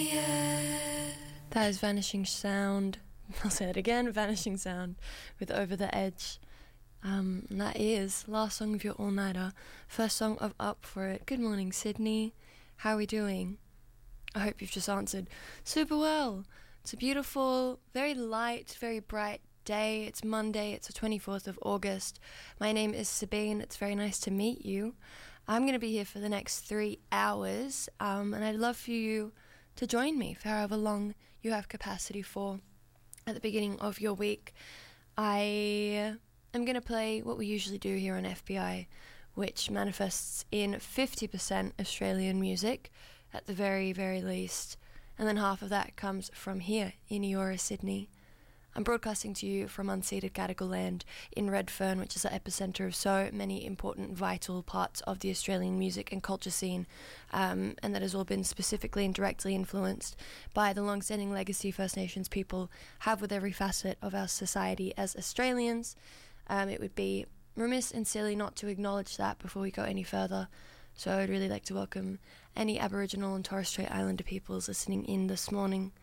That is Vanishing Sound. I'll say it again, Vanishing Sound with Over the Edge. And that is last song of your all-nighter, first song of Up For It. Good morning, Sydney. How are we doing? I hope you've just answered super well. It's a beautiful, very light, very bright day. It's Monday, it's the 24th of August. My name is Sabine. It's very nice to meet you. I'm going to be here for the next 3 hours, and I'd love for you to join me for however long you have capacity for at the beginning of your week. I am going to play what we usually do here on FBI, which manifests in 50% Australian music at the very, very least, and then half of that comes from here in Eora, Sydney. I'm broadcasting to you from unceded Gadigal land in Redfern, which is the epicenter of so many important, vital parts of the Australian music and culture scene, and that has all been specifically and directly influenced by the long-standing legacy First Nations people have with every facet of our society as Australians. It would be remiss and silly not to acknowledge that before we go any further. So I'd really like to welcome any Aboriginal and Torres Strait Islander peoples listening in this morning.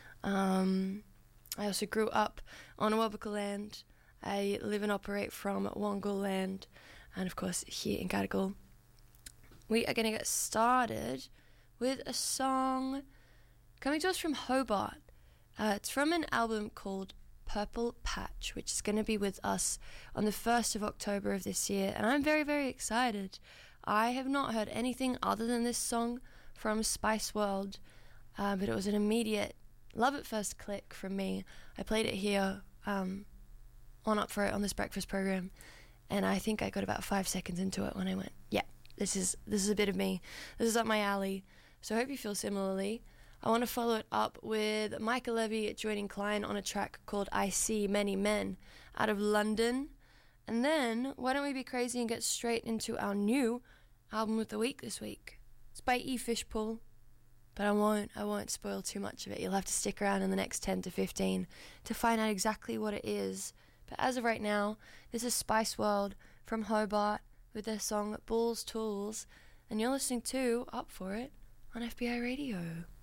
I also grew up on Awabaka land. I live and operate from Wongal land, and of course here in Gadigal. We are going to get started with a song coming to us from Hobart. It's from an album called Purple Patch, which is going to be with us on the 1st of October of this year, and I'm very, very excited. I have not heard anything other than this song from Spice World, but it was an immediate love at first click from me. I played it here on Up For It on this breakfast program, and I think I got about 5 seconds into it when I went, yeah, this is a bit of me. This is up my alley. So I hope you feel similarly. I want to follow it up with Micah Levy joining Klein on a track called I See Many Men out of London. And then why don't we be crazy and get straight into our new album of the week this week. It's by E. Fishpool. But I won't spoil too much of it. You'll have to stick around in the next 10 to 15 to find out exactly what it is. But as of right now, this is Spice World from Hobart with their song Bulls Tools, and you're listening to Up For It on FBI Radio.